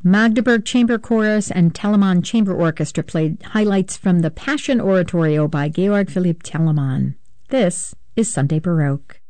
Magdeburg Chamber Chorus and Telemann Chamber Orchestra played highlights from the Passion Oratorio by Georg Philipp Telemann. This is Sunday Baroque.